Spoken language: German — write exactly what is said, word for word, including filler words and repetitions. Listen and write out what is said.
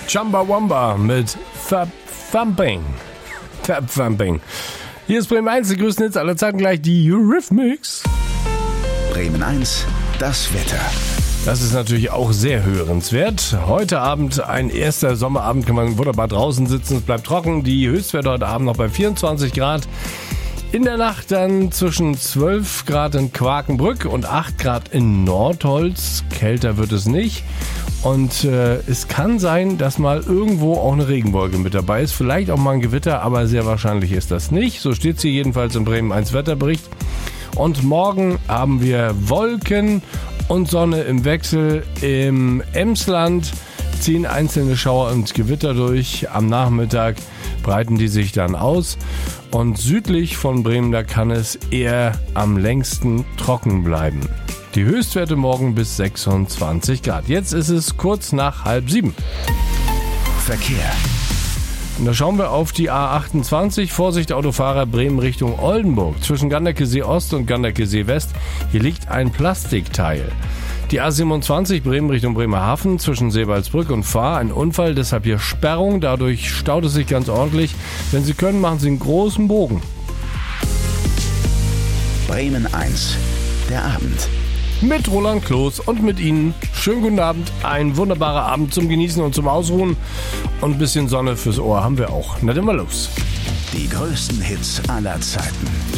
Chumbawamba mit Thump Thumping. Thump Thumping. Hier ist Bremen eins, die größten Hits aller Zeiten, gleich die Eurythmics. Bremen eins, das Wetter. Das ist natürlich auch sehr hörenswert. Heute Abend ein erster Sommerabend, kann man wunderbar draußen sitzen, es bleibt trocken. Die Höchstwerte heute Abend noch bei vierundzwanzig Grad. In der Nacht dann zwischen zwölf Grad in Quakenbrück und acht Grad in Nordholz. Kälter wird es nicht. Und äh, es kann sein, dass mal irgendwo auch eine Regenwolke mit dabei ist. Vielleicht auch mal ein Gewitter, aber sehr wahrscheinlich ist das nicht. So steht es hier jedenfalls im Bremen eins Wetterbericht. Und morgen haben wir Wolken und Sonne im Wechsel. Im Emsland ziehen einzelne Schauer und Gewitter durch. Am Nachmittag breiten die sich dann aus. Und südlich von Bremen, da kann es eher am längsten trocken bleiben. Die Höchstwerte morgen bis sechsundzwanzig Grad. Jetzt ist es kurz nach halb sieben. Verkehr. Und da schauen wir auf die A achtundzwanzig. Vorsicht Autofahrer, Bremen Richtung Oldenburg. Zwischen Ganderkesee Ost und Ganderkesee West. Hier liegt ein Plastikteil. Die A siebenundzwanzig Bremen Richtung Bremerhaven zwischen Seewaldsbrück und Fahr. Ein Unfall, deshalb hier Sperrung. Dadurch staut es sich ganz ordentlich. Wenn Sie können, machen Sie einen großen Bogen. Bremen eins, der Abend. Mit Roland Kloß und mit Ihnen. Schönen guten Abend. Ein wunderbarer Abend zum Genießen und zum Ausruhen. Und ein bisschen Sonne fürs Ohr haben wir auch. Na dann mal los. Die größten Hits aller Zeiten.